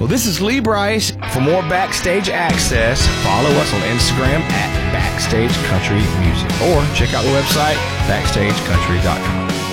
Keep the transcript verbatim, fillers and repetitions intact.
Well, this is Lee Brice. For more backstage access, follow us on Instagram at Backstage Country Music or check out the website backstage country dot com.